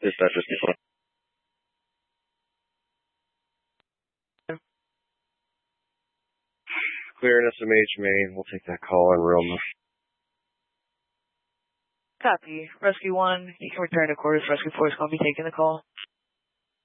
Dispatch Rescue 4. Clear an SMH main. We'll take that call on real. Copy. Rescue 1, you can return to quarters. Rescue 4 is going to be taking the call.